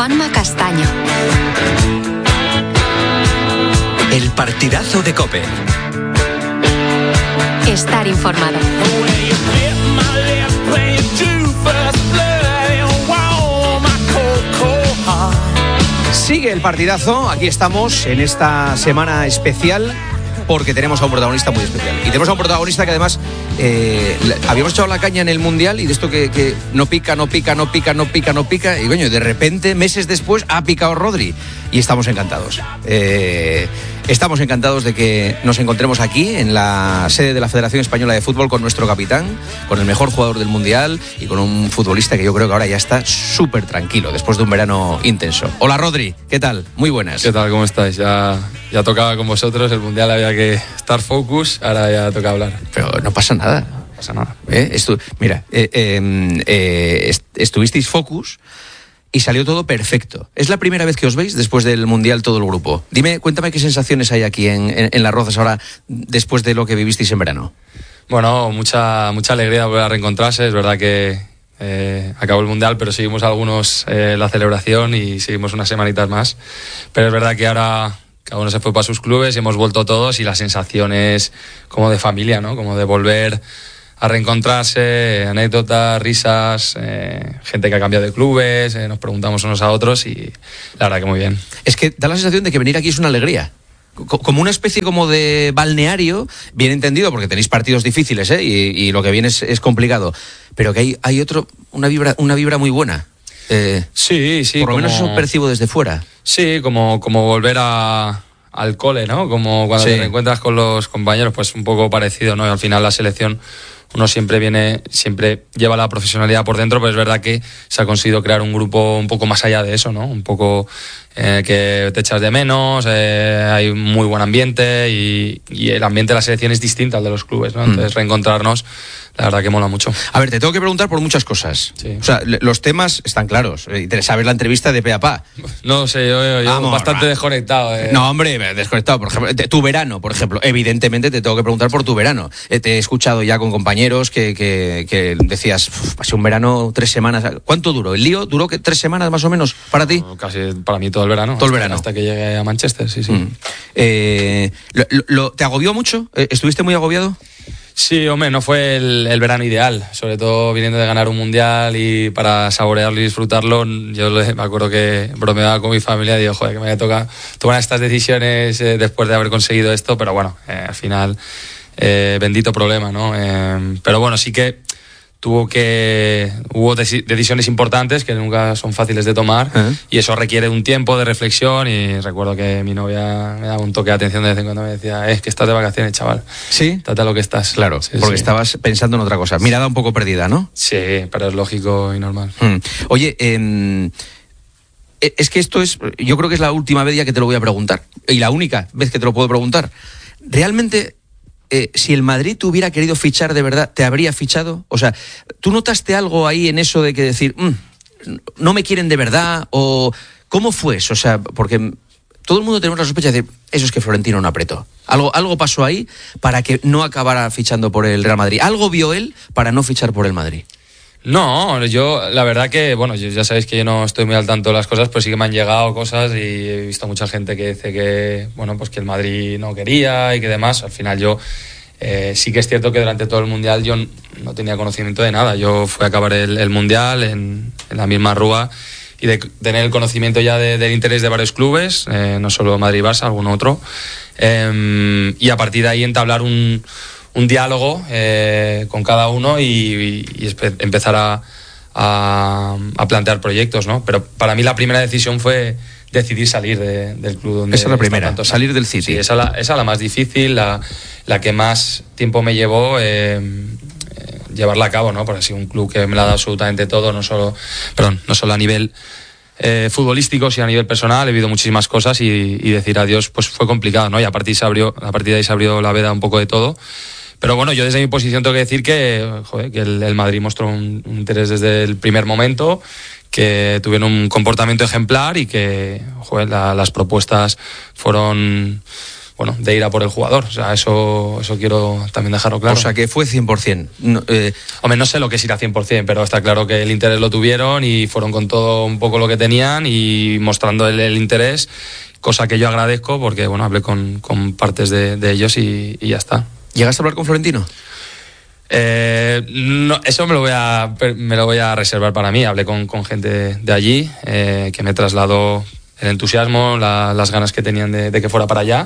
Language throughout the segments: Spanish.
Juanma Castaño. El partidazo de COPE. Estar informado. Sigue el partidazo, aquí estamos en esta semana especial porque tenemos a un protagonista muy especial. Y tenemos a un protagonista que además habíamos echado la caña en el Mundial y de esto que no pica, y coño, de repente, meses después, ha picado Rodri. Y estamos encantados. Estamos encantados de que nos encontremos aquí en la sede de la Federación Española de Fútbol con nuestro capitán, con el mejor jugador del Mundial y con un futbolista que yo creo que ahora ya está súper tranquilo después de un verano intenso. Hola Rodri, ¿qué tal? Muy buenas. ¿Qué tal? ¿Cómo estáis? Ya tocaba con vosotros, el Mundial había que estar focus, ahora ya toca hablar. Pero no pasa nada. No pasa nada. Estuvisteis focus y salió todo perfecto. ¿Es la primera vez que os veis después del Mundial todo el grupo? Cuéntame qué sensaciones hay aquí en Las Rozas ahora después de lo que vivisteis en verano. Bueno, mucha alegría de volver a reencontrarse. Es verdad que acabó el Mundial, pero seguimos algunos la celebración y seguimos unas semanitas más. Pero es verdad que ahora cada uno se fue para sus clubes y hemos vuelto todos y la sensación es como de familia, ¿no? Como de volver a reencontrarse, anécdotas, risas, gente que ha cambiado de clubes, nos preguntamos unos a otros y la verdad que muy bien. Es que da la sensación de que venir aquí es una alegría. Como una especie como de balneario, bien entendido, porque tenéis partidos difíciles, y lo que viene es complicado, pero que hay una vibra muy buena. Sí. Por lo menos eso percibo desde fuera. Sí, como volver al cole, ¿no? Como cuando te reencuentras con los compañeros, pues un poco parecido, ¿no? Y al final la selección uno siempre lleva la profesionalidad por dentro, pero es verdad que se ha conseguido crear un grupo un poco más allá de eso, ¿no? Un poco que te echas de menos, hay muy buen ambiente y el ambiente de la selección es distinto al de los clubes, ¿no? Entonces reencontrarnos, la verdad que mola mucho. A ver, te tengo que preguntar por muchas cosas. Sí. O sea, los temas están claros. Te sabes la entrevista de pe a pa. No sé, yo bastante desconectado. No, hombre, desconectado. Por ejemplo, tu verano, por ejemplo. Evidentemente te tengo que preguntar por tu verano. Te he escuchado ya con compañeros que decías, pasé un verano 3 semanas. ¿Cuánto duró? ¿El lío duró 3 semanas más o menos para ti? Casi para mí todo el verano. Todo el verano. Hasta que llegué a Manchester, sí. ¿Te agobió mucho? ¿Estuviste muy agobiado? Sí, hombre, no fue el verano ideal, sobre todo viniendo de ganar un mundial y para saborearlo y disfrutarlo. Yo me acuerdo que bromeaba con mi familia y digo, joder, que me haya tocado tomar estas decisiones después de haber conseguido esto, pero bueno, al final, bendito problema, ¿no? Pero bueno, sí que hubo decisiones importantes que nunca son fáciles de tomar y eso requiere un tiempo de reflexión y recuerdo que mi novia me daba un toque de atención de vez en cuando, me decía, es que estás de vacaciones, chaval. Sí. Trata lo que estás. Claro, sí, porque estabas pensando en otra cosa. Mirada un poco perdida, ¿no? Sí, pero es lógico y normal. Oye, es que esto yo creo que es la última vez ya que te lo voy a preguntar y la única vez que te lo puedo preguntar. ¿Realmente si el Madrid te hubiera querido fichar de verdad, te habría fichado? O sea, ¿tú notaste algo ahí en eso de que decir, no me quieren de verdad? ¿O cómo fue eso? O sea, porque todo el mundo tenemos la sospecha de decir, eso es que Florentino no apretó. Algo pasó ahí para que no acabara fichando por el Real Madrid. ¿Algo vio él para no fichar por el Madrid? No, yo la verdad que, bueno, ya sabéis que yo no estoy muy al tanto de las cosas, pues sí que me han llegado cosas y he visto mucha gente que dice que, bueno, pues que el Madrid no quería y que demás. Al final yo sí que es cierto que durante todo el Mundial yo no tenía conocimiento de nada. Yo fui a acabar el Mundial en la misma rúa y de tener el conocimiento ya del interés de varios clubes, no solo Madrid y Barça, algún otro, y a partir de ahí entablar un diálogo con cada uno y empezar a plantear proyectos, ¿no? Pero para mí la primera decisión fue decidir salir del club donde... Esa es la primera, salir del City. Sí, esa la más difícil, la que más tiempo me llevó llevarla a cabo, ¿no? Porque ha sido un club que me la ha dado absolutamente todo, no solo a nivel futbolístico, sino a nivel personal. He vivido muchísimas cosas y decir adiós pues fue complicado, ¿no? Y a partir de ahí se abrió la veda un poco de todo. Pero bueno, yo desde mi posición tengo que decir que el Madrid mostró un interés desde el primer momento, que tuvieron un comportamiento ejemplar y que las propuestas fueron bueno, de ir a por el jugador. O sea, eso quiero también dejarlo claro. O sea, que fue 100%. Hombre, no sé lo que es ir a 100%, pero está claro que el interés lo tuvieron y fueron con todo un poco lo que tenían y mostrando el interés, cosa que yo agradezco porque, bueno, hablé con partes de ellos y ya está. ¿Llegaste a hablar con Florentino? No, eso me lo voy a reservar para mí. Hablé con gente de allí que me trasladó el entusiasmo, las ganas que tenían de que fuera para allá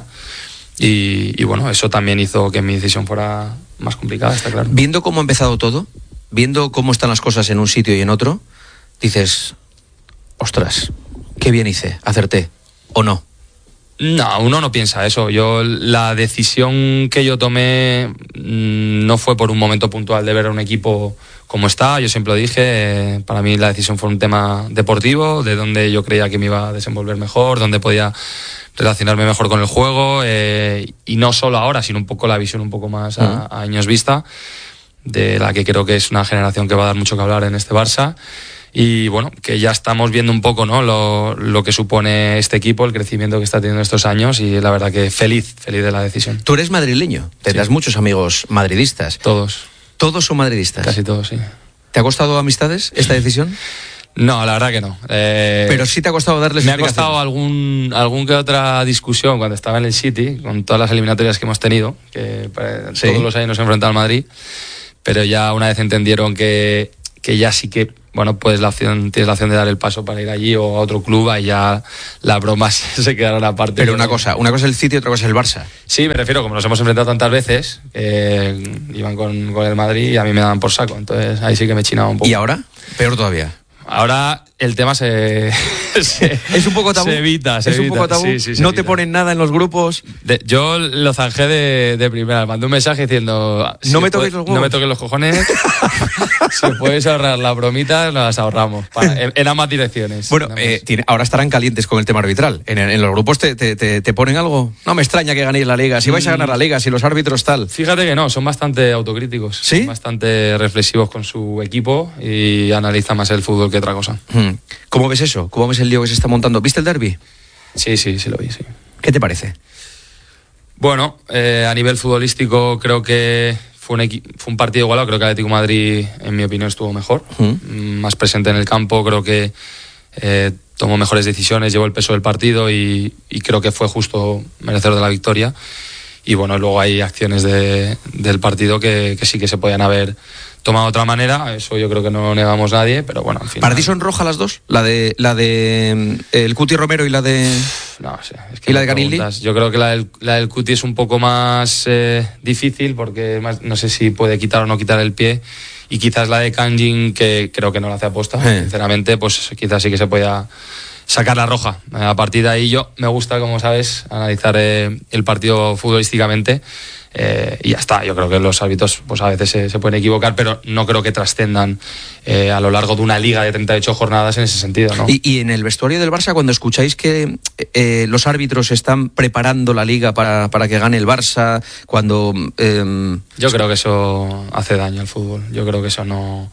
y bueno, eso también hizo que mi decisión fuera más complicada, está claro. Viendo cómo ha empezado todo, viendo cómo están las cosas en un sitio y en otro, dices, ostras, qué bien hice, acerté, ¿o no? No, uno no piensa eso. La decisión que yo tomé no fue por un momento puntual de ver a un equipo como está. Yo siempre lo dije, para mí la decisión fue un tema deportivo, de donde yo creía que me iba a desenvolver mejor, donde podía relacionarme mejor con el juego, y no solo ahora, sino un poco la visión un poco más a años vista, de la que creo que es una generación que va a dar mucho que hablar en este Barça. Y bueno, que ya estamos viendo un poco, ¿no?, lo que supone este equipo, el crecimiento que está teniendo estos años, y la verdad que feliz de la decisión. Tú eres madrileño, tendrás muchos amigos madridistas. Todos. ¿Todos son madridistas? Casi todos, sí. ¿Te ha costado amistades esta decisión? No, la verdad que no. Pero sí te ha costado darles explicaciones. Me ha costado algún que otra discusión cuando estaba en el City, con todas las eliminatorias que hemos tenido, que todos los años nos hemos enfrentado al Madrid, pero ya una vez entendieron que ya sí que, bueno, pues tienes la opción de dar el paso para ir allí o a otro club, ahí ya las bromas se quedaron aparte. Pero una cosa es el City y otra cosa es el Barça. Sí, me refiero, como nos hemos enfrentado tantas veces, iban con el Madrid y a mí me daban por saco, entonces ahí sí que me chinaba un poco. ¿Y ahora? Peor todavía. Ahora el tema es un poco tabú. Se evita. Un poco tabú. Sí, no te ponen nada en los grupos. Yo lo zanjé de primera. Mandé un mensaje diciendo: no me toques los huevos. No me toques los cojones. Si puedes ahorrar las bromitas, las ahorramos. En ambas direcciones. Bueno, ahora estarán calientes con el tema arbitral. En los grupos te ponen algo. No me extraña que ganéis la Liga. Si vais a ganar la Liga, si los árbitros tal. Fíjate que no, son bastante autocríticos. ¿Sí? Son bastante reflexivos con su equipo y analizan más el fútbol que otra cosa. ¿Cómo ves eso? ¿Cómo ves el lío que se está montando? ¿Viste el derbi? Sí, lo vi, sí. ¿Qué te parece? Bueno, a nivel futbolístico creo que fue un partido igualado. Creo que el Atlético de Madrid, en mi opinión, estuvo mejor. Más presente en el campo, creo que tomó mejores decisiones, llevó el peso del partido y creo que fue justo merecedor de la victoria. Y bueno, luego hay acciones del partido que sí que se podían haber tomado de otra manera, eso yo creo que no lo negamos nadie, pero bueno, en fin. ¿Para ti son rojas las dos? ¿La de el Cuti Romero y la de no sé, es que y la de Canilli? Yo creo que la del Cuti es un poco más difícil porque no sé si puede quitar o no quitar el pie, y quizás la de Kangin, que creo que no la hace aposta, sinceramente, pues quizás sí que se pueda sacar la roja. A partir de ahí me gusta, como sabes, analizar el partido futbolísticamente. Y ya está, yo creo que los árbitros pues a veces se pueden equivocar, pero no creo que trascendan a lo largo de una liga de 38 jornadas en ese sentido, ¿no? Y en el vestuario del Barça, cuando escucháis que los árbitros están preparando la liga para que gane el Barça, cuando yo creo que eso hace daño al fútbol. Yo creo que eso no...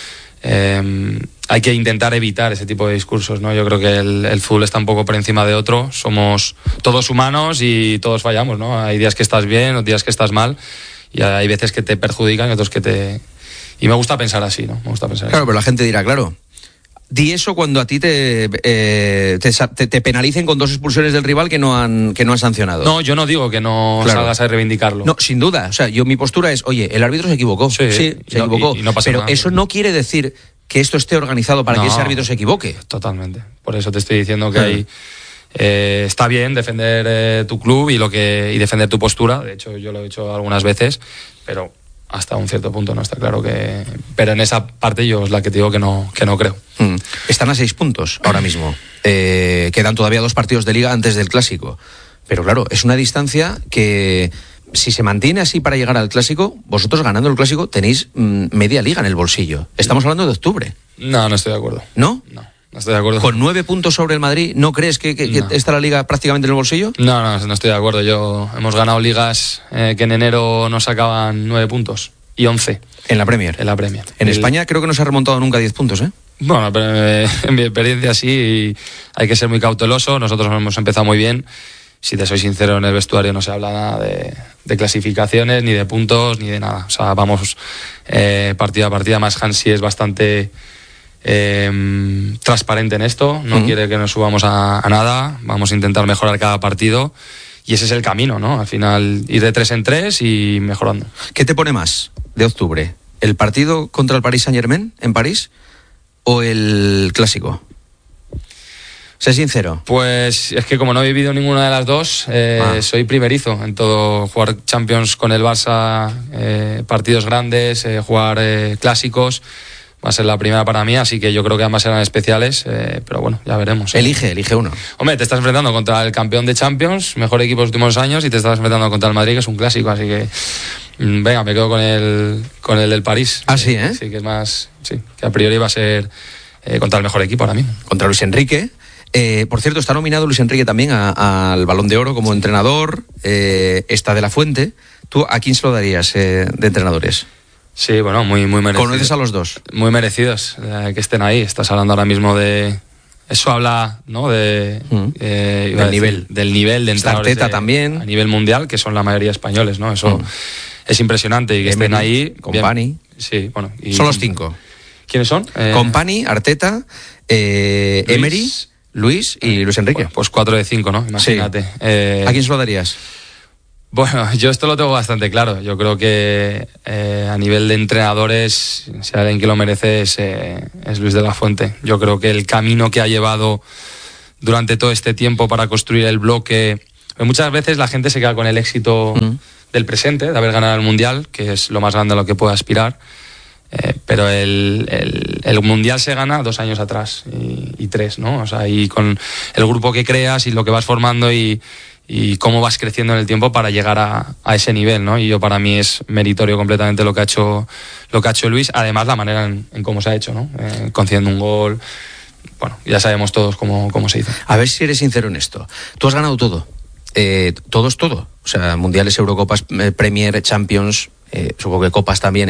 hay que intentar evitar ese tipo de discursos, ¿no? Yo creo que el fútbol está un poco por encima de otro. Somos todos humanos y todos fallamos, ¿no? Hay días que estás bien, otros días que estás mal, y hay veces que te perjudican y otros que te... Y me gusta pensar así, ¿no? Me gusta pensar claro, así. Pero la gente dirá, claro, di eso cuando a ti te penalicen con 2 expulsiones del rival que no han sancionado. No, yo no digo que no salgas a reivindicarlo. No, sin duda. O sea, mi postura es, oye, el árbitro se equivocó. Sí, se equivocó. Y no pasa pero nada. Eso no quiere decir que esto esté organizado para que ese árbitro se equivoque. Totalmente. Por eso te estoy diciendo que está bien defender tu club y defender tu postura. De hecho, yo lo he hecho algunas veces, pero hasta un cierto punto no está claro que... Pero en esa parte yo es la que te digo que no creo. Están a 6 puntos ahora mismo. Quedan todavía 2 partidos de liga antes del Clásico. Pero claro, es una distancia que... Si se mantiene así para llegar al Clásico, vosotros ganando el Clásico tenéis media liga en el bolsillo. Estamos hablando de octubre. No estoy de acuerdo. ¿No? No estoy de acuerdo. ¿Con 9 puntos sobre el Madrid, no crees que está la liga prácticamente en el bolsillo? No estoy de acuerdo. Hemos ganado ligas que en enero nos sacaban 9 puntos y 11. ¿En la Premier? En la Premier. En España creo que no se ha remontado nunca 10 puntos, ¿eh? Bueno, pero en mi experiencia sí, hay que ser muy cauteloso. Nosotros hemos empezado muy bien si te soy sincero, en el vestuario no se habla nada de clasificaciones, ni de puntos, ni de nada. O sea, vamos partido a partido. Además, Hansi es bastante transparente en esto, no quiere que nos subamos a nada, vamos a intentar mejorar cada partido y ese es el camino, ¿no? Al final ir de 3 en 3 y mejorando. ¿Qué te pone más de octubre? ¿El partido contra el Paris Saint-Germain en París o el clásico? Sé sincero. Pues es que como no he vivido ninguna de las dos, soy primerizo en todo. Jugar Champions con el Barça, partidos grandes, jugar clásicos, va a ser la primera para mí, así que yo creo que ambas serán especiales, pero bueno, ya veremos. Elige uno. Hombre, te estás enfrentando contra el campeón de Champions, mejor equipo de los últimos años, y te estás enfrentando contra el Madrid, que es un clásico, así que venga, me quedo con el del París. Ah, sí, ¿eh? Sí, que es más, sí, que a priori va a ser contra el mejor equipo ahora mismo. Contra Luis Enrique. Por cierto, está nominado Luis Enrique también al Balón de Oro como entrenador. Está De La Fuente. ¿Tú a quién se lo darías de entrenadores? Sí, bueno, muy merecidos. ¿Conoces a los dos? Muy merecidos que estén ahí. Estás hablando ahora mismo de... Eso habla, ¿no? Del nivel. Del nivel de entrenadores. Arteta también. A nivel mundial, que son la mayoría españoles, ¿no? Eso es impresionante. Y que estén ahí... Company. Sí, bueno. Son los 5. ¿Quiénes son? Company, Arteta, Emery, Luis y Luis Enrique. Bueno, pues 4 de 5, ¿no? Imagínate. Sí. ¿A quién se lo darías? Bueno, yo esto lo tengo bastante claro. Yo creo que a nivel de entrenadores, si hay alguien que lo merece es Luis de la Fuente. Yo creo que el camino que ha llevado durante todo este tiempo para construir el bloque... Muchas veces la gente se queda con el éxito del presente, de haber ganado el Mundial, que es lo más grande a lo que puede aspirar. Pero el Mundial se gana 2 años atrás y 3, ¿no? O sea, y con el grupo que creas y lo que vas formando y cómo vas creciendo en el tiempo para llegar a ese nivel, ¿no? Y yo, para mí es meritorio completamente lo que ha hecho Luis, además la manera en cómo se ha hecho, ¿no? Concediendo un gol, bueno, ya sabemos todos cómo se hizo. A ver si eres sincero en esto. Tú has ganado todo. Todo es todo. O sea, Mundiales, Eurocopas, Premier, Champions, supongo que Copas también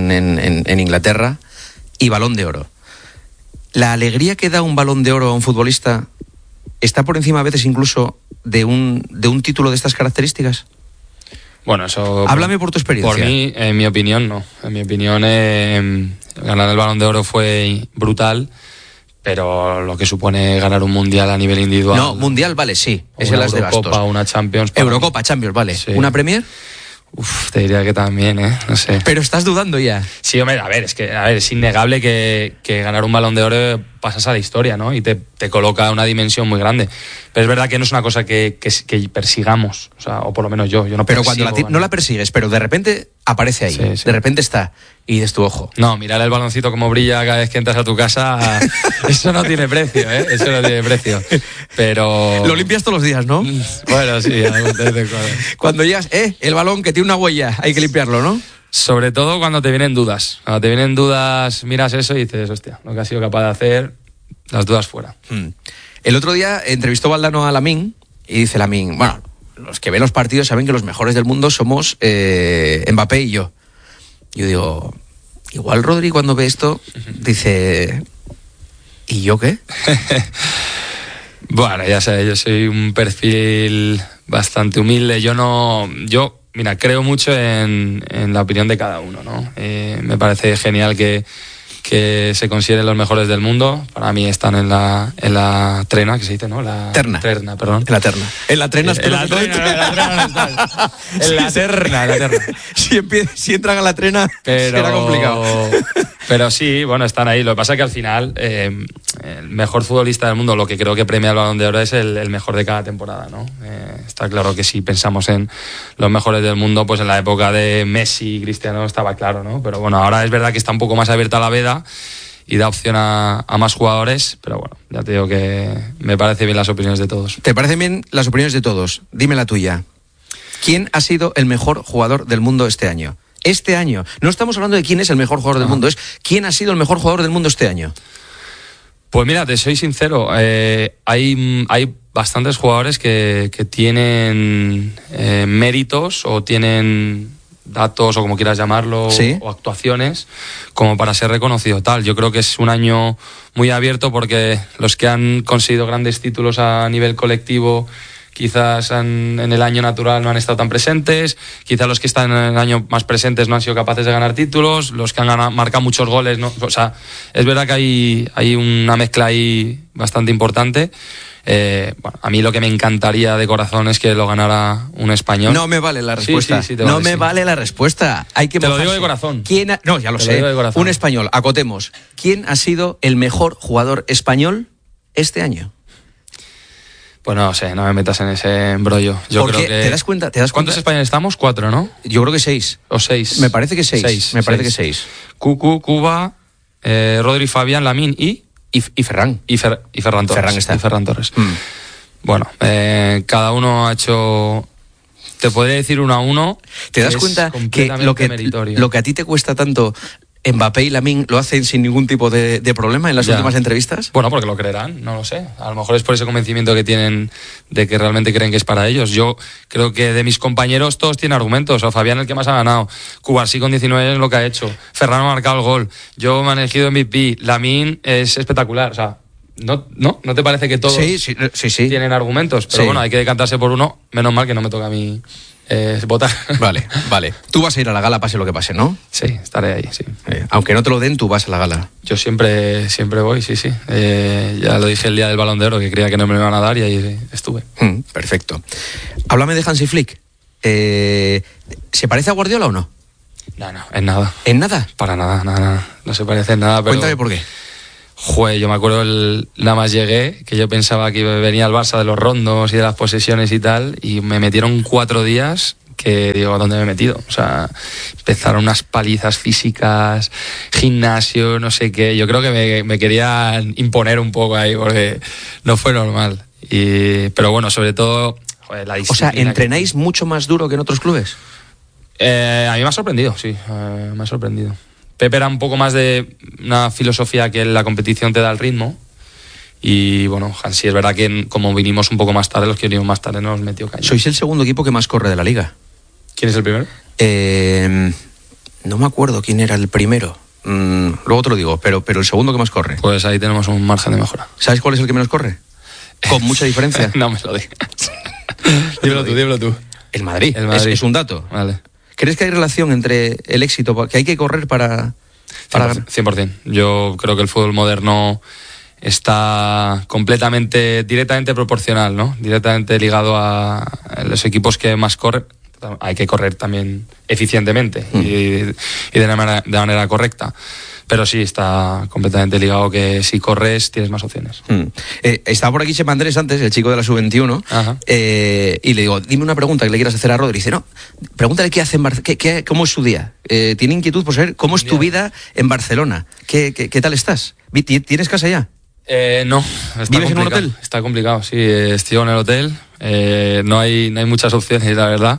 en Inglaterra, y Balón de Oro. ¿La alegría que da un Balón de Oro a un futbolista está por encima a veces incluso de un título de estas características? Bueno, eso... Háblame por tu experiencia. Por mí, en mi opinión, no. En mi opinión, ganar el Balón de Oro fue brutal, pero lo que supone ganar un Mundial a nivel individual... No, Mundial vale, sí. Es el as de bastos. Eurocopa, una Champions... Eurocopa, Champions, vale. Sí. ¿Una Premier? Te diría que también, no sé. Pero estás dudando ya. Sí, hombre, es innegable que ganar un Balón de Oro pasas a la historia, ¿no? Y te coloca una dimensión muy grande. Pero es verdad que no es una cosa que persigamos, o sea, o por lo menos yo no pero persigo. Pero cuando no la persigues, pero de repente aparece ahí, sí. De repente está, y dices tu ojo. No, mirar el baloncito como brilla cada vez que entras a tu casa, eso no tiene precio, Eso no tiene precio. Pero... Lo limpias todos los días, ¿no? Bueno, sí, cuando llegas, el balón que tiene una huella, hay que limpiarlo, ¿no? Sobre todo cuando te vienen dudas. Cuando te vienen dudas, miras eso y dices, hostia, lo que has sido capaz de hacer, las dudas fuera. El otro día entrevistó Valdano a Lamine y dice Lamine, bueno, los que ven los partidos saben que los mejores del mundo somos Mbappé y yo. Yo digo, igual Rodri cuando ve esto dice, ¿y yo qué? Bueno, ya sé, yo soy un perfil bastante humilde. Mira, creo mucho en la opinión de cada uno, ¿no? Me parece genial que se consideren los mejores del mundo. Para mí están en la trena, que se dice, ¿no? Terna, perdón. En la terna. En la trena, en la terna. Si entran a la trena, será complicado. Pero sí, bueno, están ahí. Lo que pasa es que al final, el mejor futbolista del mundo, lo que creo que premia el Balón de Oro es el mejor de cada temporada, ¿no? Está claro que si pensamos en los mejores del mundo, pues en la época de Messi y Cristiano estaba claro, ¿no? Pero bueno, ahora es verdad que está un poco más abierta la veda y da opción a más jugadores, pero bueno, ya te digo que me parecen bien las opiniones de todos. ¿Te parecen bien las opiniones de todos? Dime la tuya. ¿Quién ha sido el mejor jugador del mundo este año? Este año. No estamos hablando de quién es el mejor jugador del mundo, es quién ha sido el mejor jugador del mundo este año. Pues mira, te soy sincero, hay bastantes jugadores que tienen méritos o tienen datos o como quieras llamarlo, ¿sí? O actuaciones como para ser reconocido tal. Yo creo que es un año muy abierto porque los que han conseguido grandes títulos a nivel colectivo, quizás en el año natural no han estado tan presentes, quizás los que están en el año más presentes no han sido capaces de ganar títulos, los que han marcado muchos goles, ¿no? O sea, es verdad que hay una mezcla ahí bastante importante. Bueno, a mí lo que me encantaría de corazón es que lo ganara un español. No me vale la respuesta. Sí, no me vale la respuesta. Hay que te mojarse. lo digo de corazón. No, ya lo sé. Un español. Acotemos. ¿Quién ha sido el mejor jugador español este año? Pues no sé, no me metas en ese embrollo. Yo creo que... ¿Te das cuenta? ¿Cuántos españoles estamos? 4, ¿no? Yo creo que 6. ¿O 6? Me parece que 6. Me parece que 6. Cucu, Cuba, Rodri, Fabián, Lamine y Ferran. Y Ferran Torres. Ferran Torres. Bueno, cada uno ha hecho... Te podría decir 1 a 1. ¿Te das cuenta que lo que a ti te cuesta tanto... Mbappé y Lamine lo hacen sin ningún tipo de problema en las últimas entrevistas? Bueno, porque lo creerán, no lo sé. A lo mejor es por ese convencimiento que tienen de que realmente creen que es para ellos. Yo creo que de mis compañeros todos tienen argumentos. O Fabián el que más ha ganado. Cubarsí con 19 años lo que ha hecho. Ferran ha marcado el gol. Yo me han elegido MVP. Lamine es espectacular. O sea, ¿no te parece que todos sí. tienen argumentos? Pero bueno, hay que decantarse por uno. Menos mal que no me toca a mí votar. Vale. Tú vas a ir a la gala pase lo que pase, ¿no? Sí, estaré ahí, sí. Aunque no te lo den, tú vas a la gala. Yo siempre voy, sí. Ya lo dije el día del Balón de Oro, que creía que no me lo iban a dar y ahí estuve. Perfecto. Háblame de Hansi Flick. ¿Se parece a Guardiola o no? No, en nada. ¿En nada? Para nada. No se parece en nada, pero... Cuéntame por qué. Yo me acuerdo nada más llegué, que yo pensaba que venía el Barça de los rondos y de las posesiones y tal, y me metieron 4 días que digo, ¿dónde me he metido? O sea, empezaron unas palizas físicas, gimnasio, no sé qué. Yo creo que me querían imponer un poco ahí porque no fue normal. Pero bueno, sobre todo, la disciplina. O sea, ¿entrenáis mucho más duro que en otros clubes? A mí me ha sorprendido, sí, me ha sorprendido. Pepe era un poco más de una filosofía que la competición te da el ritmo. Y bueno, Hansi, es verdad que como vinimos un poco más tarde, los que vinimos más tarde nos metió caña. Sois el segundo equipo que más corre de la liga. ¿Quién es el primero? No me acuerdo quién era el primero. Luego te lo digo, pero el segundo que más corre. Pues ahí tenemos un margen de mejora. ¿Sabes cuál es el que menos corre? Con mucha diferencia. No me lo digas. dímelo tú. El Madrid. Es un dato. Vale. ¿Crees que hay relación entre el éxito, que hay que correr para 100%. Yo creo que el fútbol moderno está directamente proporcional, ¿no? Directamente ligado a los equipos que más corren. Hay que correr también eficientemente y de manera correcta. Pero sí, está completamente ligado que si corres tienes más opciones. Estaba por aquí Chema Andrés antes, el chico de la Sub-21, y le digo, dime una pregunta que le quieras hacer a Rodri. Dice, no, pregúntale qué hace en cómo es su día. Tiene inquietud por saber cómo es tu vida en Barcelona. ¿Qué tal estás? ¿Tienes casa ya? No. ¿Vives en un hotel? Está complicado, sí. Estoy en el hotel. No hay muchas opciones, la verdad.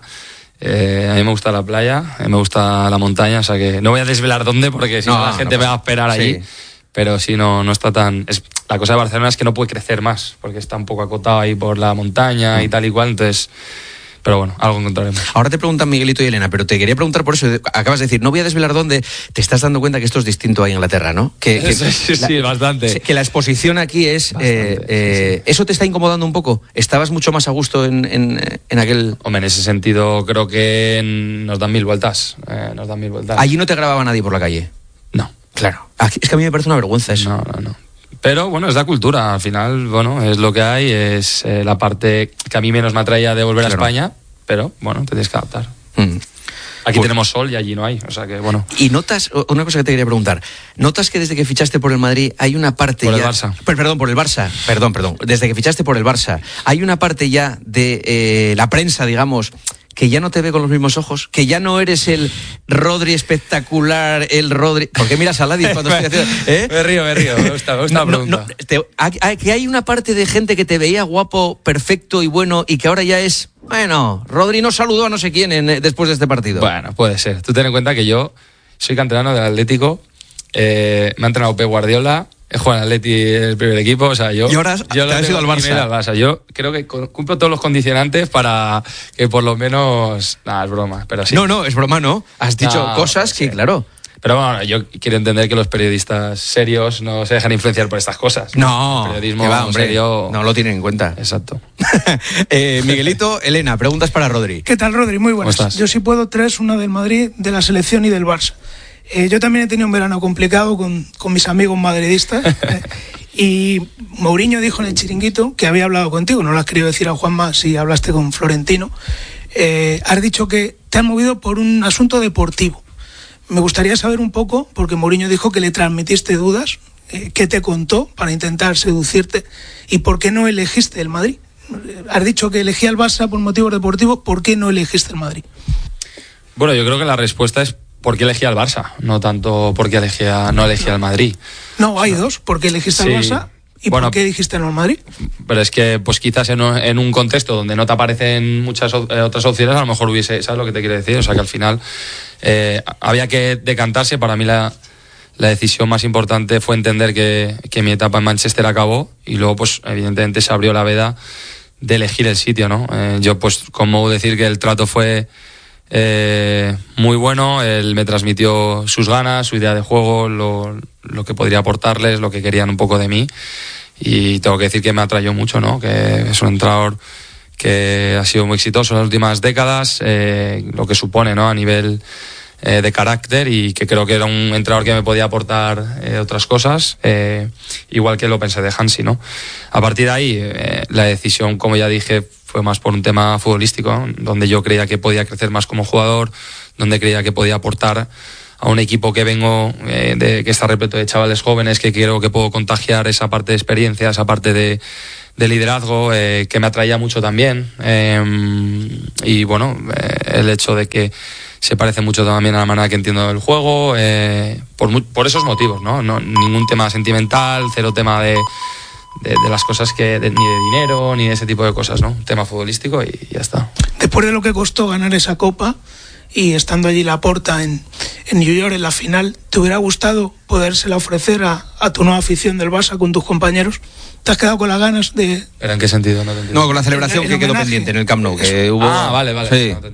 A mí me gusta la playa, me gusta la montaña, o sea que no voy a desvelar dónde porque si no la gente me va a esperar allí. Pero sí, no está tan... La cosa de Barcelona es que no puede crecer más porque está un poco acotado ahí por la montaña y tal y cual, entonces... Pero bueno, algo encontraremos. Ahora te preguntan Miguelito y Elena, pero te quería preguntar por eso. Acabas de decir, no voy a desvelar dónde. Te estás dando cuenta que esto es distinto ahí en Inglaterra, ¿no? Sí, bastante. Que la exposición aquí es... ¿Eso te está incomodando un poco? ¿Estabas mucho más a gusto en aquel...? Hombre, en ese sentido creo que nos dan 1000 vueltas. ¿Allí no te grababa nadie por la calle? No. Claro. Es que a mí me parece una vergüenza eso. No. Pero bueno, es la cultura, al final, bueno, es lo que hay, es la parte que a mí menos me atraía de volver a España, pero bueno, te tienes que adaptar. Aquí tenemos sol y allí no hay, o sea que bueno. Y notas, una cosa que te quería preguntar, ¿notas que desde que fichaste por el Madrid hay una parte por el Barça? Perdón, por el Barça, perdón. Desde que fichaste por el Barça, hay una parte ya de la prensa, digamos, que ya no te ve con los mismos ojos, que ya no eres el Rodri espectacular, el Rodri... ¿Por qué miras a Ladi cuando estoy haciendo...? Me río, me gusta la pregunta. Que hay una parte de gente que te veía guapo, perfecto y bueno, y que ahora ya es... Bueno, Rodri no saludó a no sé quién después de este partido. Bueno, puede ser. Tú ten en cuenta que yo soy canterano del Atlético, me ha entrenado Pep Guardiola, he jugado en Atleti el primer equipo, o sea, yo... Y ahora te has ido al Barça. Yo creo que cumplo todos los condicionantes para que por lo menos... Nada, es broma, pero sí. No, es broma, ¿no? Has dicho cosas que, claro... Pero bueno, yo quiero entender que los periodistas serios no se dejan influenciar por estas cosas. No, el periodismo que va, hombre, serio no lo tienen en cuenta. Exacto. Miguelito, Elena, preguntas para Rodri. ¿Qué tal, Rodri? Muy buenas. ¿Cómo estás? Yo sí puedo tres, una del Madrid, de la selección y del Barça. Yo también he tenido un verano complicado con mis amigos madridistas. Y Mourinho dijo en el Chiringuito que había hablado contigo, no lo has querido decir a Juanma si hablaste con Florentino. Has dicho que te han movido por un asunto deportivo. Me gustaría saber un poco, porque Mourinho dijo que le transmitiste dudas, ¿qué te contó para intentar seducirte y por qué no elegiste el Madrid? Has dicho que elegí al Barça por motivos deportivos, ¿por qué no elegiste el Madrid? Bueno, yo creo que la respuesta es por qué elegí al Barça, no tanto por qué no elegí al Madrid. No, hay dos, ¿por qué elegiste al Barça? ¿Y por qué dijiste no al Madrid? Pero es que pues quizás en un contexto donde no te aparecen muchas otras opciones, a lo mejor hubiese, ¿sabes lo que te quiero decir? O sea que al final había que decantarse. Para mí la decisión más importante fue entender que mi etapa en Manchester acabó y luego pues evidentemente se abrió la veda de elegir el sitio, ¿no? Yo pues como decir que el trato fue muy bueno, él me transmitió sus ganas, su idea de juego, lo que podría aportarles, lo que querían un poco de mí, y tengo que decir que me atrayó mucho, ¿no? Que es un entrenador que ha sido muy exitoso en las últimas décadas, lo que supone, ¿no? A nivel de carácter, y que creo que era un entrenador que me podía aportar otras cosas, igual que lo pensé de Hansi, ¿no? A partir de ahí, la decisión, como ya dije, fue más por un tema futbolístico, ¿no? Donde yo creía que podía crecer más como jugador, donde creía que podía aportar a un equipo que vengo, que está repleto de chavales jóvenes, que creo que puedo contagiar esa parte de experiencia, esa parte de liderazgo, que me atraía mucho también, y bueno, el hecho de que se parece mucho también a la manera que entiendo el juego, por esos motivos, ¿no? Ningún tema sentimental, cero tema de las cosas ni de dinero, ni de ese tipo de cosas, ¿no? Un tema futbolístico y ya está. Después de lo que costó ganar esa copa y estando allí Laporta en New York en la final, ¿te hubiera gustado podérsela ofrecer a tu nueva afición del Barça con tus compañeros? ¿Te has quedado con las ganas de...? ¿Pero en qué sentido? No, con la celebración que quedó pendiente en el Camp Nou. Que hubo... Vale. Sí. No te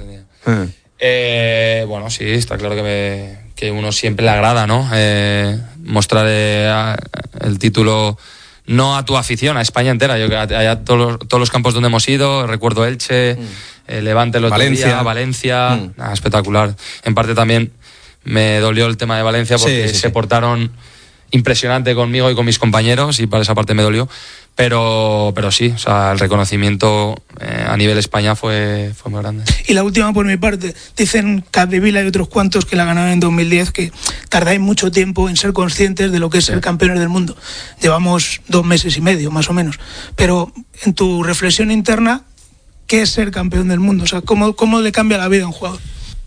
entendía. Bueno, sí, está claro que uno siempre le agrada, ¿no? Mostrar el título... No a tu afición, a España entera. Yo a todos los campos donde hemos ido, recuerdo Elche, Levante, Valencia, espectacular. En parte también me dolió el tema de Valencia porque se portaron impresionante conmigo y con mis compañeros, y para esa parte me dolió. Pero sí, o sea, el reconocimiento a nivel España fue muy grande. Y la última por mi parte, dicen Capdevila y otros cuantos que la ganaron en 2010, que tardáis mucho tiempo en ser conscientes de lo que es ser campeones del mundo. Llevamos 2 meses y medio, más o menos. Pero en tu reflexión interna, ¿qué es ser campeón del mundo? O sea, ¿cómo le cambia la vida a un jugador?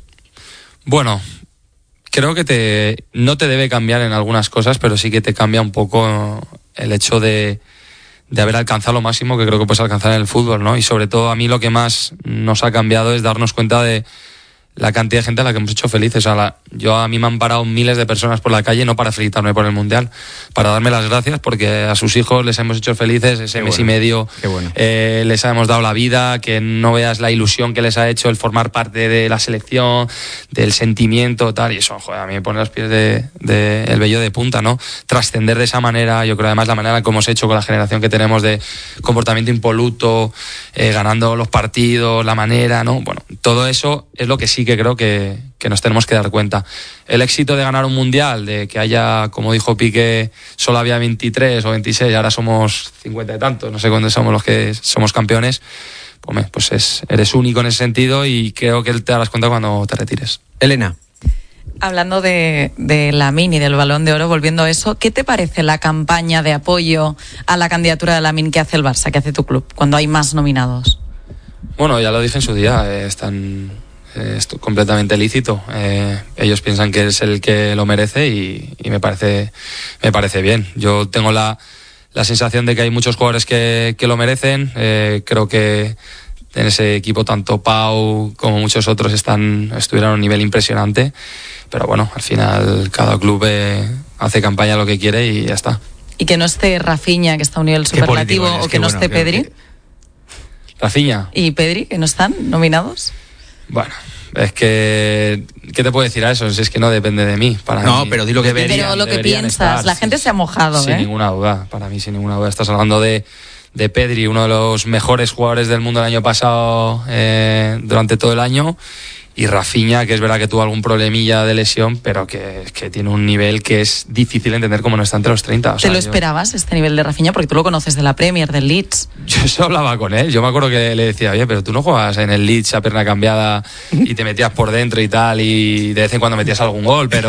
Bueno, creo que no te debe cambiar en algunas cosas, pero sí que te cambia un poco el hecho de haber alcanzado lo máximo que creo que puedes alcanzar en el fútbol, ¿no? Y sobre todo a mí lo que más nos ha cambiado es darnos cuenta de la cantidad de gente a la que hemos hecho felices. A mí me han parado miles de personas por la calle, no para felicitarme por el Mundial, para darme las gracias porque a sus hijos les hemos hecho felices ese mes y medio. Les hemos dado la vida, que no veas la ilusión que les ha hecho el formar parte de la selección, del sentimiento, tal, y eso, joder, a mí me pone los pies el vello de punta, ¿no? Trascender de esa manera, yo creo además la manera que hemos hecho con la generación que tenemos de comportamiento impoluto, ganando los partidos, la manera, ¿no? Bueno, todo eso es lo que sí que creo que nos tenemos que dar cuenta. El éxito de ganar un mundial, de que haya, como dijo Piqué, solo había 23 o 26, ahora somos 50 y tantos, no sé cuántos somos los que somos campeones, pues eres único en ese sentido, y creo que te darás cuenta cuando te retires. Elena. Hablando de Lamine y del Balón de Oro, volviendo a eso, ¿qué te parece la campaña de apoyo a la candidatura de Lamine que hace el Barça, que hace tu club, cuando hay más nominados? Bueno, ya lo dije en su día, es completamente lícito. Ellos piensan que es el que lo merece y me parece bien. Yo tengo la sensación de que hay muchos jugadores que lo merecen. Creo que en ese equipo tanto Pau como muchos otros estuvieron a un nivel impresionante, pero bueno, al final cada club hace campaña lo que quiere y ya está. Y que no esté Rafinha, que está a un nivel superlativo, o que no esté Pedri. Rafinha y Pedri, que no están nominados. Bueno, Es que, ¿qué te puedo decir a eso? Es que no depende de mí. No, pero di lo que Pero lo que piensas, estar, la gente se ha mojado, sin ninguna duda, para mí sin ninguna duda. Estás hablando de Pedri, uno de los mejores jugadores del mundo el año pasado, durante todo el año, y Rafinha, que es verdad que tuvo algún problemilla de lesión, pero que tiene un nivel que es difícil de entender cómo no está entre los 30. O sea, ¿Te lo esperabas, este nivel de Rafinha? Porque tú lo conoces de la Premier, del Leeds. Yo eso hablaba con él. Yo me acuerdo que le decía, oye, pero tú no juegas en el Leeds a pierna cambiada y te metías por dentro y tal, y de vez en cuando metías algún gol, pero...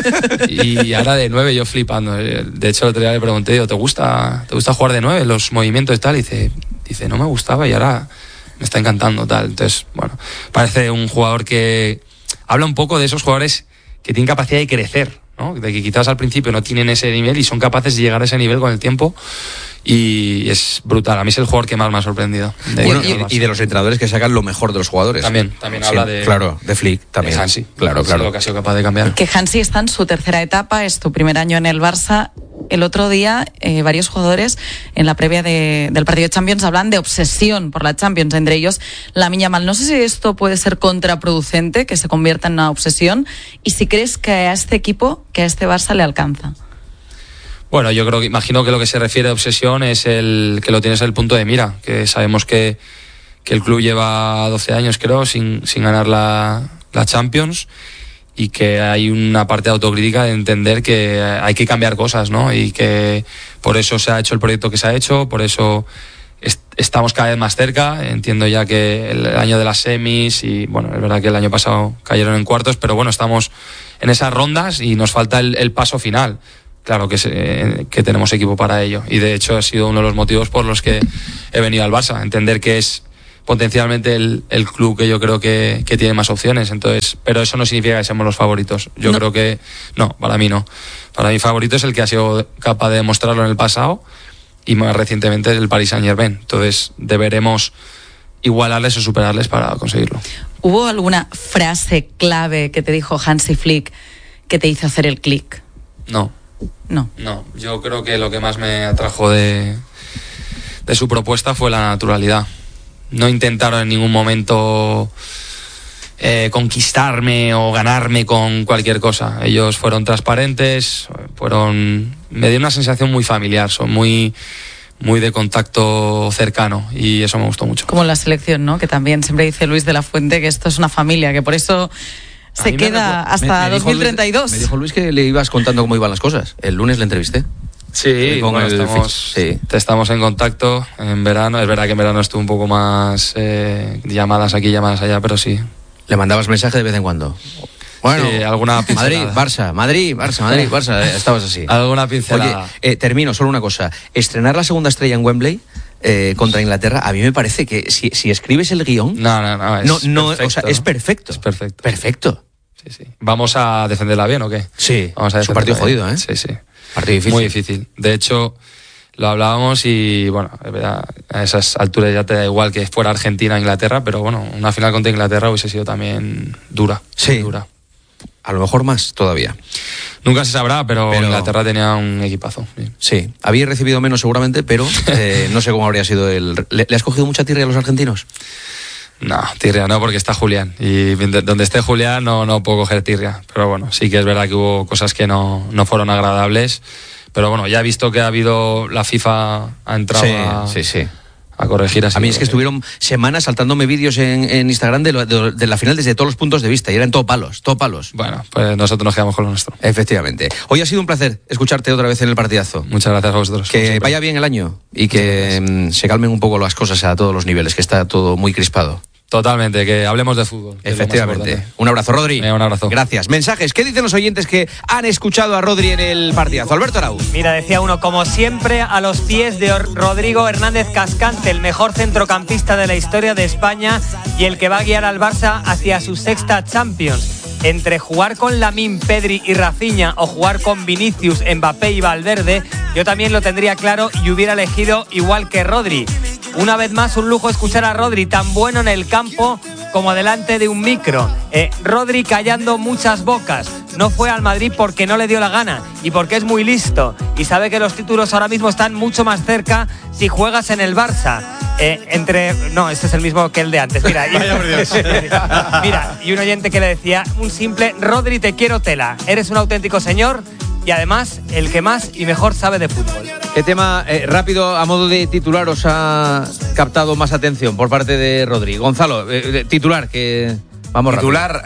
Y ahora de 9 yo flipando. De hecho, el otro día le pregunté, digo, ¿te gusta jugar de 9, los movimientos y tal? Y dice, no me gustaba y ahora me está encantando, tal. Entonces, bueno, parece un jugador que habla un poco de esos jugadores que tienen capacidad de crecer, ¿no? De que quizás al principio no tienen ese nivel y son capaces de llegar a ese nivel con el tiempo, y es brutal. A mí es el jugador que más me ha sorprendido. Y de los entrenadores que sacan lo mejor de los jugadores. También habla de... Claro, de Flick también. De Hansi. Claro. Lo que ha sido capaz de cambiar. Que Hansi está en su tercera etapa, es tu primer año en el Barça. El otro día, varios jugadores en la previa del partido de Champions hablan de obsesión por la Champions, entre ellos Lamine Yamal. No sé si esto puede ser contraproducente, que se convierta en una obsesión, y si crees que a este equipo, que a este Barça le alcanza. Bueno, yo imagino que lo que se refiere a obsesión es que lo tienes en el punto de mira, que sabemos que el club lleva 12 años, creo, sin ganar la Champions, y que hay una parte de autocrítica de entender que hay que cambiar cosas, ¿no? Y que por eso se ha hecho el proyecto que se ha hecho, por eso estamos cada vez más cerca. Entiendo ya que el año de las semis, y bueno, es verdad que el año pasado cayeron en cuartos, pero bueno, estamos en esas rondas y nos falta el paso final. Claro que tenemos equipo para ello, y de hecho ha sido uno de los motivos por los que he venido al Barça, entender que es potencialmente el club que yo creo que tiene más opciones. Entonces, pero eso no significa que seamos los favoritos. Yo creo que no, para mí no. Para mí favorito es el que ha sido capaz de demostrarlo en el pasado, y más recientemente el Paris Saint-Germain. Entonces deberemos igualarles o superarles para conseguirlo. ¿Hubo alguna frase clave que te dijo Hansi Flick que te hizo hacer el clic? No, yo creo que lo que más me atrajo de su propuesta fue la naturalidad. No intentaron en ningún momento conquistarme o ganarme con cualquier cosa. Ellos fueron transparentes, me dio una sensación muy familiar, son muy de contacto cercano, y eso me gustó mucho. Como en la selección, ¿no? Que también siempre dice Luis de la Fuente que esto es una familia, que por eso se queda hasta 2032. Me dijo Luis que le ibas contando cómo iban las cosas. El lunes le entrevisté. Sí, bueno, estamos en contacto en verano. Es verdad que en verano estuve un poco más llamadas aquí, llamadas allá, pero sí. ¿Le mandabas mensaje de vez en cuando? Bueno, sí, alguna pincelada. Madrid, Barça, estabas así. Alguna pincelada. Oye, termino, solo una cosa. Estrenar la segunda estrella en Wembley contra Inglaterra, a mí me parece que si escribes el guión... No, o sea, es perfecto. Es perfecto. Perfecto. Sí. ¿Vamos a defenderla bien o qué? Sí, vamos a es un partido jodido, ¿eh? Sí. Partido difícil. Muy difícil. De hecho, lo hablábamos y, bueno, a esas alturas ya te da igual que fuera Argentina o Inglaterra, pero bueno, una final contra Inglaterra hubiese sido también dura. Sí. Dura. A lo mejor más todavía. Nunca se sabrá, pero Inglaterra tenía un equipazo. Sí, había recibido menos seguramente, pero no sé cómo habría sido ¿Le has cogido mucha tirria a los argentinos? No, tirria no, porque está Julián. Y donde esté Julián no puedo coger tirria. Pero bueno, sí que es verdad que hubo cosas que no fueron agradables. Pero bueno, ya he visto que ha habido... La FIFA ha entrado a corregir así. A mí es que estuvieron semanas saltándome vídeos en Instagram de la final desde todos los puntos de vista, y eran todo palos. Bueno, pues nosotros nos quedamos con lo nuestro. Efectivamente. Hoy ha sido un placer escucharte otra vez en el partidazo. Muchas gracias a vosotros. Que vaya bien el año y que se calmen un poco las cosas a todos los niveles, que está todo muy crispado. Totalmente, que hablemos de fútbol. Efectivamente. Un abrazo, Rodri. Un abrazo. Gracias. Mensajes. ¿Qué dicen los oyentes que han escuchado a Rodri en el partidazo? Alberto Arau. Mira, decía uno, como siempre, a los pies de Rodrigo Hernández Cascante, el mejor centrocampista de la historia de España y el que va a guiar al Barça hacia su sexta Champions. Entre jugar con Lamine, Pedri y Rafinha o jugar con Vinicius, Mbappé y Valverde, yo también lo tendría claro y hubiera elegido igual que Rodri. Una vez más, un lujo escuchar a Rodri, tan bueno en el campo como delante de un micro. Rodri callando muchas bocas. No fue al Madrid porque no le dio la gana y porque es muy listo y sabe que los títulos ahora mismo están mucho más cerca si juegas en el Barça. No, este es el mismo que el de antes. Mira, mira, y un oyente que le decía un simple: Rodri, te quiero tela. Eres un auténtico señor y además el que más y mejor sabe de fútbol. ¿Qué tema rápido a modo de titular os ha captado más atención por parte de Rodri? Gonzalo, titular, que vamos titular,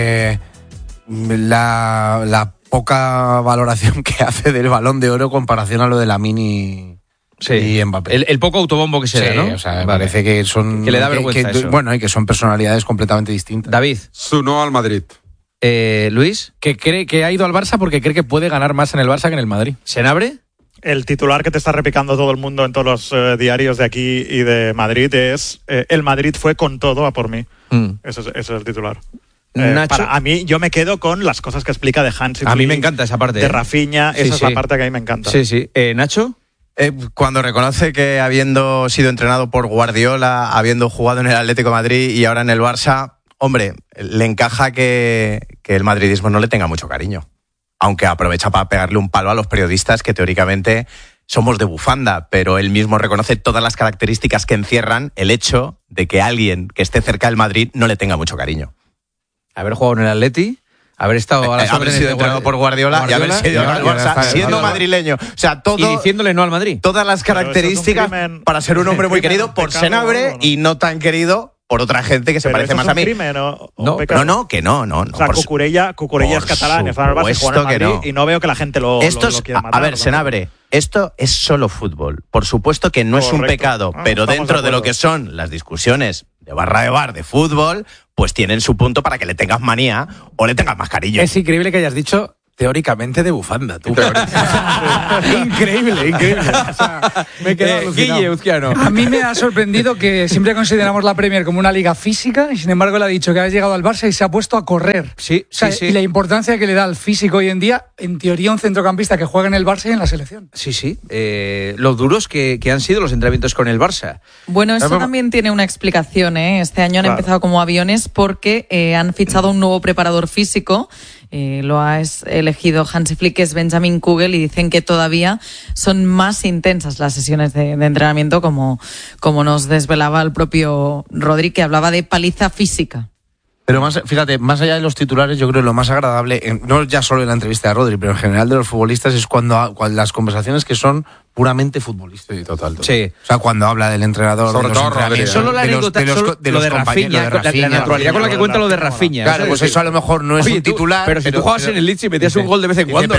la poca valoración que hace del Balón de Oro en comparación a lo de Lamine y Mbappé. El poco autobombo que se da, ¿no? O sea, me parece que son... Que le da vergüenza eso. Bueno, y que son personalidades completamente distintas. David. Su no al Madrid. Luis. Que cree que ha ido al Barça porque cree que puede ganar más en el Barça que en el Madrid. ¿Senabre? El titular que te está repicando todo el mundo en todos los diarios de aquí y de Madrid es el Madrid fue con todo a por mí. Ese es el titular. Nacho. A mí, yo me quedo con las cosas que explica de Hansi. A mí me encanta esa parte. De Rafinha, esa es la parte que a mí me encanta. Sí, sí. ¿Nacho? Cuando reconoce que habiendo sido entrenado por Guardiola, habiendo jugado en el Atlético de Madrid y ahora en el Barça, hombre, le encaja que el madridismo no le tenga mucho cariño. Aunque aprovecha para pegarle un palo a los periodistas que teóricamente somos de bufanda, pero él mismo reconoce todas las características que encierran el hecho de que alguien que esté cerca del Madrid no le tenga mucho cariño. Haber jugado en el Atleti, haber estado a las haber sido entrenado por Guardiola y haber sido al Barça, siendo madrileño. O sea, todo, y diciéndole no al Madrid. Todas las características para ser un hombre muy querido por Senabre y no tan querido por otra gente que se parece más a mí. Crimen, no, que no. O sea, Cucurella es catalán, es al Barça y juega en Madrid, y no veo que la gente lo quiera matar. A ver, Senabre, esto es solo fútbol. Por supuesto que no es un pecado, pero dentro de lo que son las discusiones de barra de bar de fútbol, pues tienen su punto para que le tengas manía o le tengas más cariño. Es increíble que hayas dicho teóricamente de bufanda, tú. Increíble. O sea, me he quedado alucinado. Guille Uzquiano. A mí me ha sorprendido que siempre consideramos la Premier como una liga física y sin embargo le ha dicho que ha llegado al Barça y se ha puesto a correr. Sí, o sea, sí. Y la importancia que le da al físico hoy en día, en teoría un centrocampista que juega en el Barça y en la selección. Sí. Los duros que han sido los entrenamientos con el Barça. Bueno, eso también tiene una explicación, ¿eh? Este año han empezado como aviones porque han fichado un nuevo preparador físico. Lo ha elegido Hansi Flick, que es Benjamin Kugel, y dicen que todavía son más intensas las sesiones de entrenamiento, como nos desvelaba el propio Rodri, que hablaba de paliza física. Pero fíjate, más allá de los titulares, yo creo que lo más agradable, no ya solo en la entrevista de Rodri, pero en general de los futbolistas, es cuando las conversaciones que son puramente futbolistas. Sí, total. Sí. O sea, cuando habla del entrenador, sobre de los todo entrenamientos, solo la anécdota, de los Rafinha, la naturalidad con la que cuenta lo de Rafinha. Claro, pues eso a lo mejor no es un titular. Pero si tú jugabas en el Leeds y metías un gol de vez en cuando.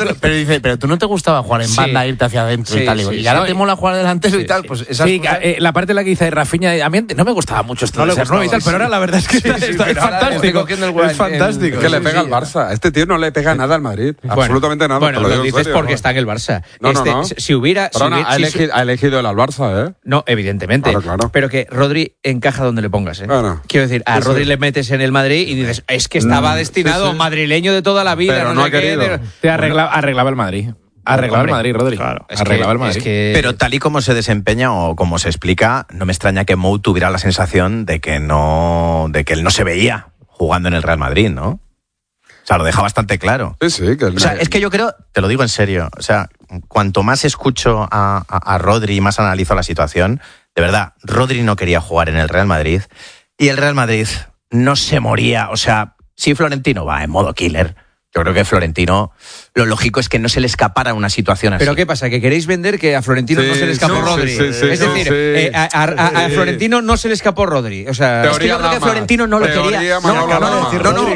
Pero tú no te gustaba jugar en banda, irte hacia adentro y tal. Y ahora te mola jugar delantero y tal. Pues sí, la parte en la que dice Rafinha, a mí no me gustaba mucho esto de ser nuevo y tal, pero ahora la verdad es que es fantástico. Es fantástico. Que le pega al Barça. A este tío no le pega nada al Madrid. Absolutamente nada. Bueno, lo dices porque está en el Barça. No. Si hubiera... Ha elegido el al Barça, ¿eh? No, evidentemente. Claro. Pero que Rodri encaja donde le pongas, ¿eh? Bueno, quiero decir, a Rodri le metes en el Madrid y dices, es que estaba destinado madrileño de toda la vida. Pero no ha querido. Te arreglaba el Madrid. Arreglaba el Madrid, Rodri. Claro. Arreglaba el Madrid. Pero tal y como se desempeña o como se explica, no me extraña que Mou tuviera la sensación de que él no se veía jugando en el Real Madrid, ¿no? O sea, lo deja bastante claro. Sí, que... O sea, es que yo creo, te lo digo en serio, o sea, cuanto más escucho a Rodri y más analizo la situación, de verdad, Rodri no quería jugar en el Real Madrid y el Real Madrid no se moría. O sea, si Florentino va en modo killer, yo creo que Florentino, lo lógico es que no se le escapara una situación así. ¿Pero qué pasa? ¿Que queréis vender que a Florentino no se le escapó Rodri? Es decir, a Florentino no se le escapó Rodri. O sea, es que yo creo que Florentino no lo quería. No,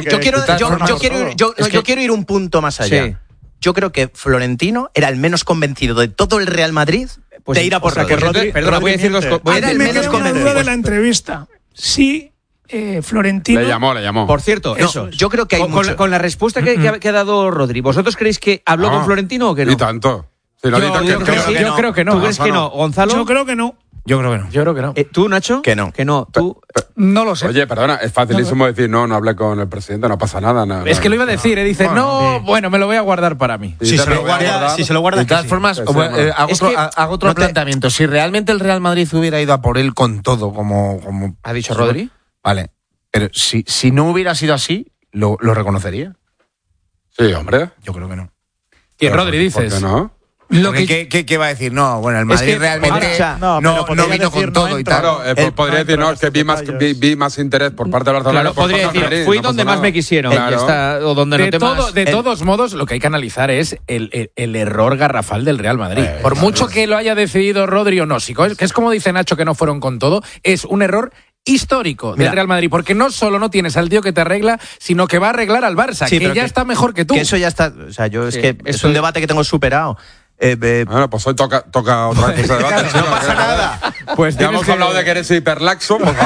yo quiero ir un punto más allá. Sí. Yo creo que Florentino era el menos convencido de todo el Real Madrid de ir a por Rodri. Perdona, voy a decir dos cosas. Me queda una duda de la entrevista. Sí. Florentino. Le llamó. Por cierto, eso. Yo creo que hay con la respuesta que ha dado Rodri, ¿vosotros creéis que habló con Florentino o que no? Y tanto. Yo creo que no. ¿Tú crees que no? ¿Gonzalo? Yo creo que no. Yo creo que no. ¿Tú, Nacho? Que no. ¿Tú? No lo sé. Oye, perdona, es facilísimo decir no hablé con el presidente, no pasa nada. Es que lo iba a decir, dice, bueno, me lo voy a guardar para mí. Si se lo guarda. De todas formas, hago otro planteamiento. Si realmente el Real Madrid hubiera ido a por él con todo, como ha dicho Rodri, vale. Pero si no hubiera sido así, ¿lo reconocería? Sí, hombre. Yo creo que no. ¿Y Rodri dices? ¿Por qué no? ¿Qué va a decir? No, bueno, el Madrid realmente no vino con todo y tal. Claro, podría decir, no, es que vi más interés por parte del Barcelona. Claro, podría decir, fui donde más me quisieron. Claro. O donde de todos modos, lo que hay que analizar es el error garrafal del Real Madrid. Por mucho que lo haya decidido Rodri o no, que es como dice Nacho que no fueron con todo, es un error histórico del Real Madrid, porque no solo no tienes al tío que te arregla, sino que va a arreglar al Barça, que ya está mejor que tú. Que eso ya está, o sea, es un debate que tengo superado. Bueno, pues hoy toca otra vez ese debate. No pasa nada. Pues ya hemos hablado de que eres hiperlaxo. Pues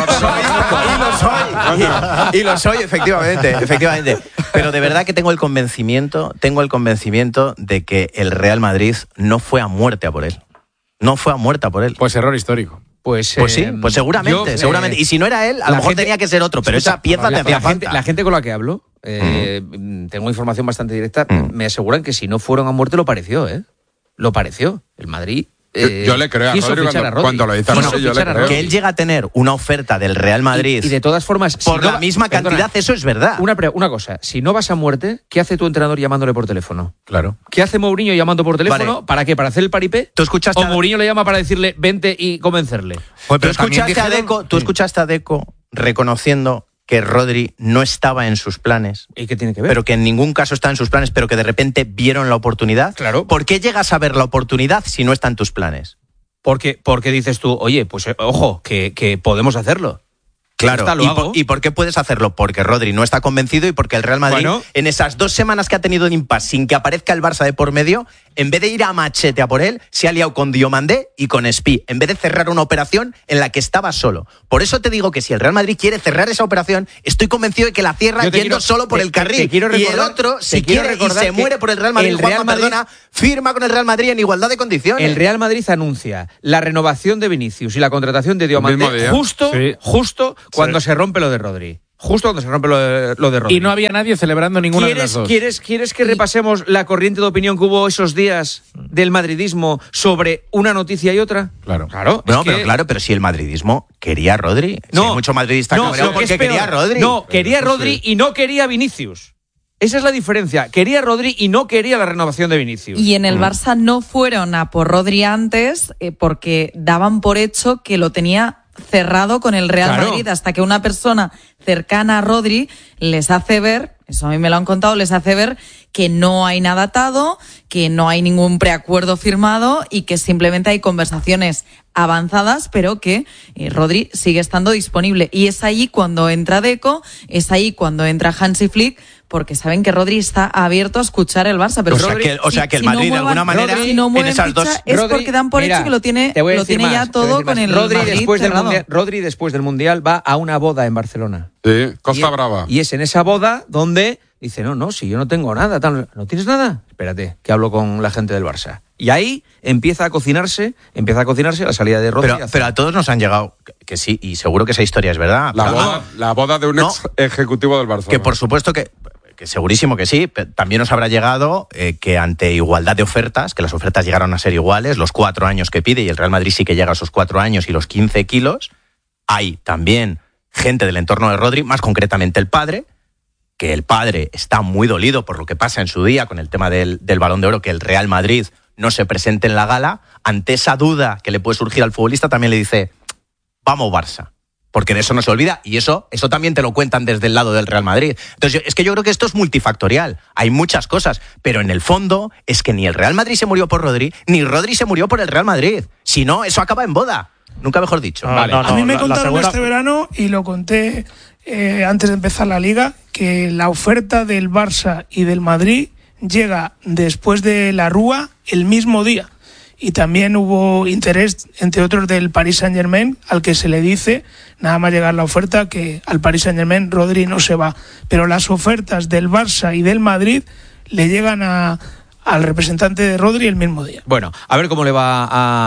y lo soy, efectivamente. Pero de verdad que tengo el convencimiento de que el Real Madrid no fue a muerte a por él. No fue a muerte a por él. Pues error histórico. Pues sí, pues seguramente. Y si no era él, a lo mejor tenía que ser otro, pero esa pieza te hacía falta. La gente con la que hablo, tengo información bastante directa, me aseguran que si no fueron a muerte lo pareció, Lo pareció. El Madrid. Yo le creo a Rodri cuando lo dice así, yo le creo. Que él llega a tener una oferta del Real Madrid y de todas formas por la misma cantidad, eso es verdad. Una cosa, si no vas a muerte, ¿qué hace tu entrenador llamándole por teléfono? Claro. ¿Qué hace Mourinho llamando por teléfono? Vale. ¿Para qué? ¿Para hacer el paripé? ¿Tú escuchaste ¿O Mourinho le llama para decirle vente y convencerle? Tú escuchaste a Deco reconociendo que Rodri no estaba en sus planes. ¿Y qué tiene que ver? Pero que en ningún caso está en sus planes, pero que de repente vieron la oportunidad. Claro. ¿Por qué llegas a ver la oportunidad si no está en tus planes? Porque dices tú, oye, pues ojo, que podemos hacerlo. Claro, ¿Y por qué puedes hacerlo? Porque Rodri no está convencido y porque el Real Madrid, en esas 2 semanas que ha tenido de impasse sin que aparezca el Barça de por medio, en vez de ir a machete a por él, se ha liado con Diomandé y con Espí, en vez de cerrar una operación en la que estaba solo. Por eso te digo que si el Real Madrid quiere cerrar esa operación, estoy convencido de que la cierra yendo solo por el carril. Y el otro, si quiere y se muere por el Real Madrid, firma con el Real Madrid en igualdad de condiciones. El Real Madrid anuncia la renovación de Vinicius y la contratación de Diomandé justo cuando se rompe lo de Rodri. Justo cuando se rompe lo de Rodri. Y no había nadie celebrando ninguna de las dos. ¿Quieres que repasemos la corriente de opinión que hubo esos días del madridismo sobre una noticia y otra? Claro. Pero si el madridismo quería a Rodri. Si hay mucho madridista porque quería a Rodri. No, quería a Rodri y no quería a Vinicius. Esa es la diferencia. Quería a Rodri y no quería la renovación de Vinicius. Y en el Barça no fueron a por Rodri antes porque daban por hecho que lo tenía cerrado con el Real Madrid, hasta que una persona cercana a Rodri les hace ver, eso a mí me lo han contado, les hace ver que no hay nada atado, que no hay ningún preacuerdo firmado y que simplemente hay conversaciones avanzadas, pero que Rodri sigue estando disponible. Y es ahí cuando entra Deco, es ahí cuando entra Hansi Flick, porque saben que Rodri está abierto a escuchar el Barça. Pero o sea que el Madrid, de alguna manera, si no mueven en esas dos... es porque dan por hecho que lo tiene ya todo con el Madrid cerrado. Rodri, después del Mundial, va a una boda en Barcelona. Sí, Costa Brava. Y es en esa boda donde dice, no, si yo no tengo nada. ¿No tienes nada? Espérate, que hablo con la gente del Barça. Y ahí empieza a cocinarse la salida de Rodri. Pero a todos nos han llegado, que sí, y seguro que esa historia es verdad. La boda de un ex ejecutivo del Barça. Que por supuesto que segurísimo que sí, también nos habrá llegado que ante igualdad de ofertas, que las ofertas llegaron a ser iguales, los 4 años que pide, y el Real Madrid sí que llega a esos 4 años y los 15 kilos, hay también gente del entorno de Rodri, más concretamente el padre, que el padre está muy dolido por lo que pasa en su día con el tema del Balón de Oro, que el Real Madrid no se presente en la gala. Ante esa duda que le puede surgir al futbolista, también le dice, vamos Barça. Porque de eso no se olvida, y eso también te lo cuentan desde el lado del Real Madrid. Entonces, es que yo creo que esto es multifactorial. Hay muchas cosas, pero en el fondo es que ni el Real Madrid se murió por Rodri, ni Rodri se murió por el Real Madrid. Si no, eso acaba en boda. Nunca mejor dicho. A mí me contaron este verano, y lo conté antes de empezar la Liga, que la oferta del Barça y del Madrid llega después de la Rúa el mismo día. Y también hubo interés, entre otros, del Paris Saint-Germain, al que se le dice, nada más llegar la oferta, que al Paris Saint-Germain Rodri no se va. Pero las ofertas del Barça y del Madrid le llegan al representante de Rodri el mismo día. Bueno, a ver cómo le va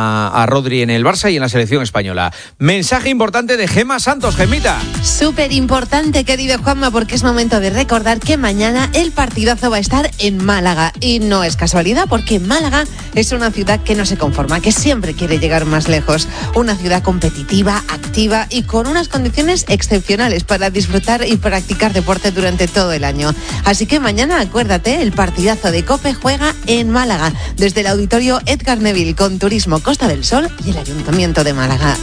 a Rodri en el Barça y en la selección española. Mensaje importante de Gemma Santos. Gemita. Súper importante, querido Juanma, porque es momento de recordar que mañana el partidazo va a estar en Málaga. Y no es casualidad, porque Málaga es una ciudad que no se conforma, que siempre quiere llegar más lejos. Una ciudad competitiva, activa y con unas condiciones excepcionales para disfrutar y practicar deporte durante todo el año. Así que mañana, acuérdate, el partidazo de COPE juega Málaga en Málaga, desde el Auditorio Edgar Neville, con Turismo Costa del Sol y el Ayuntamiento de Málaga.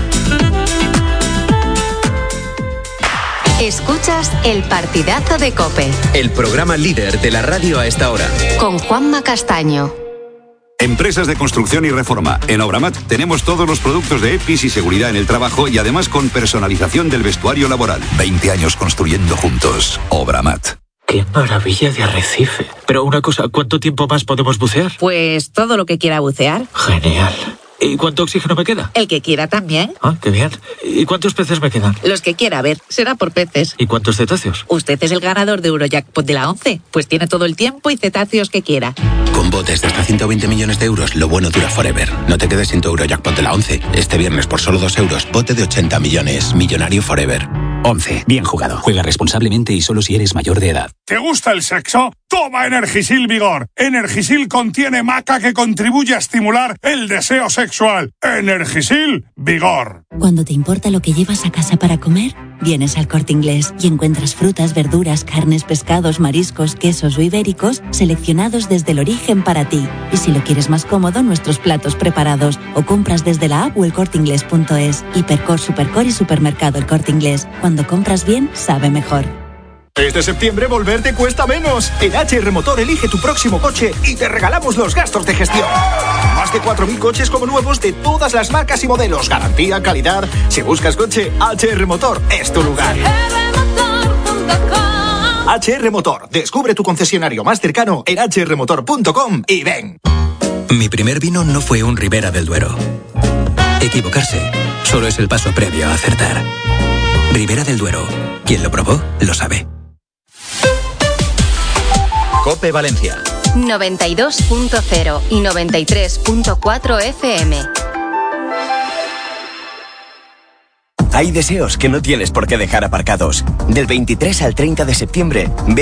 Escuchas El Partidazo de COPE. El programa líder de la radio a esta hora. Con Juanma Castaño. Empresas de construcción y reforma. En Obramat tenemos todos los productos de EPIs y seguridad en el trabajo y además con personalización del vestuario laboral. 20 años construyendo juntos. Obramat. ¡Qué maravilla de arrecife! Pero una cosa, ¿cuánto tiempo más podemos bucear? Pues todo lo que quiera bucear. Genial. ¿Y cuánto oxígeno me queda? El que quiera también. Ah, qué bien. ¿Y cuántos peces me quedan? Los que quiera, a ver, será por peces. ¿Y cuántos cetáceos? Usted es el ganador de Eurojackpot de la 11, pues tiene todo el tiempo y cetáceos que quiera. Con botes de hasta 120 millones de euros, lo bueno dura forever. No te quedes sin tu Eurojackpot de la 11. Este viernes por solo 2 euros, bote de 80 millones. Millonario forever. 11. Bien jugado. Juega responsablemente y solo si eres mayor de edad. ¿Te gusta el sexo? Toma Energisil Vigor. Energisil contiene maca que contribuye a estimular el deseo sexual. Energisil Vigor. Cuando te importa lo que llevas a casa para comer, vienes al Corte Inglés y encuentras frutas, verduras, carnes, pescados, mariscos, quesos o ibéricos seleccionados desde el origen para ti. Y si lo quieres más cómodo, nuestros platos preparados, o compras desde la app o elcorteinglés.es. Hipercor, Supercor y Supermercado El Corte Inglés. Cuando compras bien, sabe mejor. Este septiembre volver te cuesta menos. En HR Motor elige tu próximo coche y te regalamos los gastos de gestión. Más de 4.000 coches como nuevos de todas las marcas y modelos. Garantía, calidad. Si buscas coche, HR Motor es tu lugar. HR Motor. Descubre tu concesionario más cercano en hrmotor.com y ven. Mi primer vino no fue un Ribera del Duero. Equivocarse solo es el paso previo a acertar. Ribera del Duero. Quien lo probó, lo sabe. COPE Valencia. 92.0 y 93.4 FM. Hay deseos que no tienes por qué dejar aparcados. Del 23 al 30 de septiembre, ve